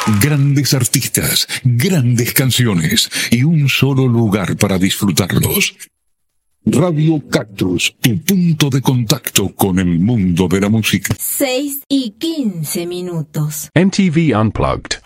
Grandes artistas, grandes canciones y un solo lugar para disfrutarlos. Radio Cactus, tu punto de contacto con el mundo de la música. 6:15. MTV Unplugged.